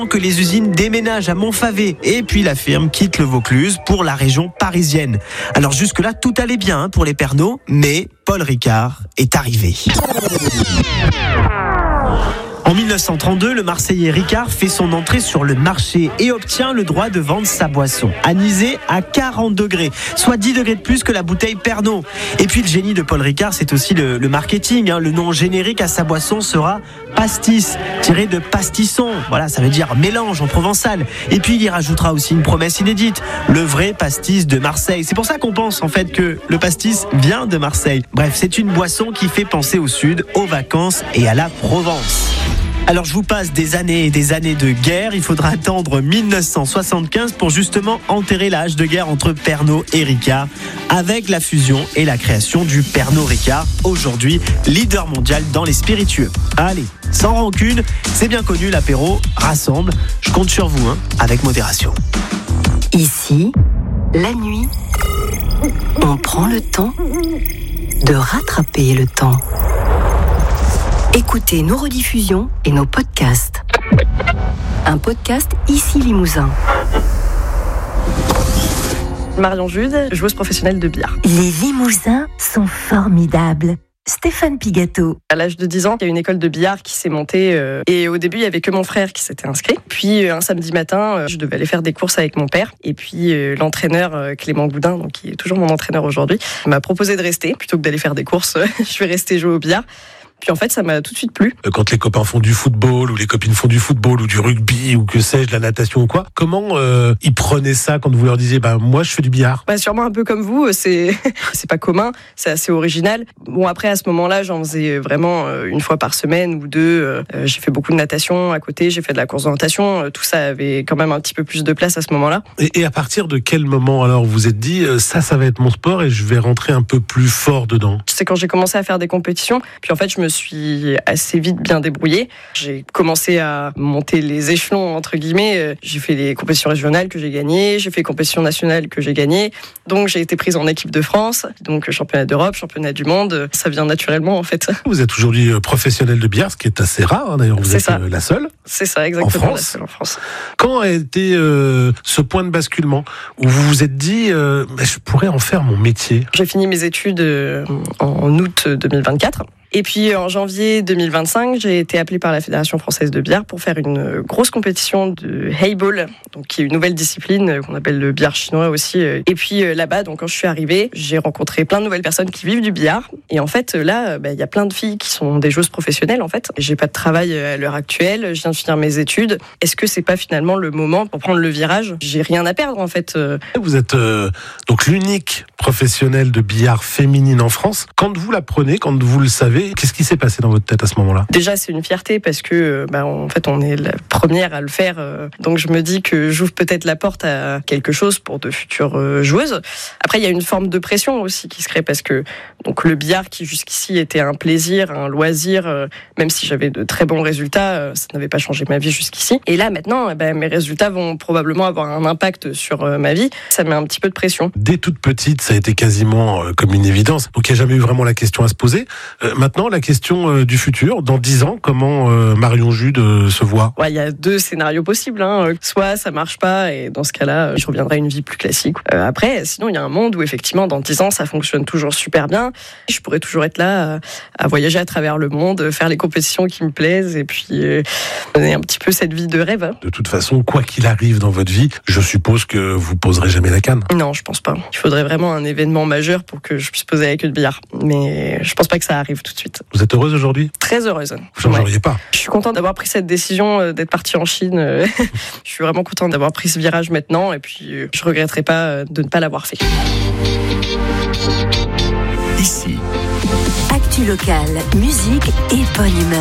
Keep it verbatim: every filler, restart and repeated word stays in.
que les usines déménagent à Montfavet et puis la firme quitte le Vaucluse pour la région parisienne. Alors jusque-là, tout allait bien pour les Pernod, mais Paul Ricard est arrivé. En dix-neuf cent trente-deux, le Marseillais Ricard fait son entrée sur le marché et obtient le droit de vendre sa boisson, anisée à quarante degrés, soit dix degrés de plus que la bouteille Pernod. Et puis le génie de Paul Ricard, c'est aussi le, le marketing. Hein. Le nom générique à sa boisson sera Pastis, tiré de pastisson. Voilà, ça veut dire mélange en provençal. Et puis il y rajoutera aussi une promesse inédite, le vrai pastis de Marseille. C'est pour ça qu'on pense en fait que le pastis vient de Marseille. Bref, c'est une boisson qui fait penser au sud, aux vacances et à la Provence. Alors je vous passe des années et des années de guerre. Il faudra attendre dix-neuf cent soixante-quinze pour justement enterrer l'âge de guerre entre Pernod et Ricard, avec la fusion et la création du Pernod Ricard, aujourd'hui leader mondial dans les spiritueux. Allez, sans rancune, c'est bien connu, l'apéro rassemble. Je compte sur vous, hein, avec modération. Ici, la nuit, on prend le temps de rattraper le temps. Écoutez nos rediffusions et nos podcasts. Un podcast Ici Limousin. Marion Jude, joueuse professionnelle de billard. Les Limousins sont formidables. Stéphane Pigato. À l'âge de dix ans, il y a une école de billard qui s'est montée euh, et au début, il y avait que mon frère qui s'était inscrit. Puis euh, un samedi matin, euh, je devais aller faire des courses avec mon père et puis euh, l'entraîneur euh, Clément Goudin, donc qui est toujours mon entraîneur aujourd'hui, m'a proposé de rester plutôt que d'aller faire des courses. Je suis restée jouer au billard. Puis en fait, ça m'a tout de suite plu. Quand les copains font du football ou les copines font du football ou du rugby ou que sais-je, de la natation ou quoi, comment euh, ils prenaient ça quand vous leur disiez bah moi je fais du billard? Bah sûrement un peu comme vous, c'est c'est pas commun, c'est assez original. Bon après à ce moment-là, j'en faisais vraiment une fois par semaine ou deux. Euh, j'ai fait beaucoup de natation à côté, j'ai fait de la course d'orientation, tout ça avait quand même un petit peu plus de place à ce moment-là. Et, et à partir de quel moment alors vous vous êtes dit ça ça va être mon sport et je vais rentrer un peu plus fort dedans? C'est quand j'ai commencé à faire des compétitions, puis en fait je me suis assez vite bien débrouillée. J'ai commencé à monter les échelons, entre guillemets. J'ai fait les compétitions régionales que j'ai gagnées, j'ai fait les compétitions nationales que j'ai gagnées. Donc j'ai été prise en équipe de France, donc championnat d'Europe, championnat du monde. Ça vient naturellement en fait. Vous êtes aujourd'hui professionnelle de billard, ce qui est assez rare, hein, d'ailleurs. Vous C'est êtes ça. la seule. C'est ça, exactement. En France. La seule en France. Quand a été euh, ce point de basculement où vous vous êtes dit euh, je pourrais en faire mon métier? J'ai fini mes études en août deux mille vingt-quatre. Et puis en janvier deux mille vingt-cinq, j'ai été appelée par la Fédération française de billard pour faire une grosse compétition de Haiball, donc qui est une nouvelle discipline qu'on appelle le billard chinois aussi. Et puis là-bas, donc quand je suis arrivée, j'ai rencontré plein de nouvelles personnes qui vivent du billard. Et en fait, là, il bah, y a plein de filles qui sont des joueuses professionnelles en fait. J'ai pas de travail à l'heure actuelle, je viens de finir mes études. Est-ce que c'est pas finalement le moment pour prendre le virage? J'ai rien à perdre en fait. Vous êtes euh, donc l'unique professionnelle de billard féminine en France. Quand vous la prenez, quand vous le savez, qu'est-ce qui s'est passé dans votre tête à ce moment-là? Déjà, c'est une fierté parce que, bah, en fait, on est la première à le faire. Donc, je me dis que j'ouvre peut-être la porte à quelque chose pour de futures joueuses. Après, il y a une forme de pression aussi qui se crée parce que, donc, le billard qui jusqu'ici était un plaisir, un loisir, même si j'avais de très bons résultats, ça n'avait pas changé ma vie jusqu'ici. Et là, maintenant, bah, mes résultats vont probablement avoir un impact sur ma vie. Ça met un petit peu de pression. Dès toute petite, ça a été quasiment comme une évidence. Donc, il n'y a jamais eu vraiment la question à se poser. Euh, maintenant, la question euh, du futur, dans dix ans, comment euh, Marion Jude euh, se voit? Ouais, il y a deux scénarios possibles. Hein. Soit ça marche pas et dans ce cas-là, je reviendrai à une vie plus classique. Euh, après, sinon, il y a un monde où effectivement, dans dix ans, ça fonctionne toujours super bien. Je pourrais toujours être là à, à voyager à travers le monde, faire les compétitions qui me plaisent et puis euh, mener un petit peu cette vie de rêve. Hein. De toute façon, quoi qu'il arrive dans votre vie, je suppose que vous poserez jamais la canne. Non, je pense pas. Il faudrait vraiment un événement majeur pour que je puisse poser avec eux de billard. Mais je pense pas que ça arrive tout de suite. Vous êtes heureuse aujourd'hui? Très heureuse. Vous ne changeriez pas? Je suis contente d'avoir pris cette décision, d'être partie en Chine. Je suis vraiment contente d'avoir pris ce virage maintenant et puis je regretterai pas de ne pas l'avoir fait. Ici. Actu locale, musique et bonne humeur.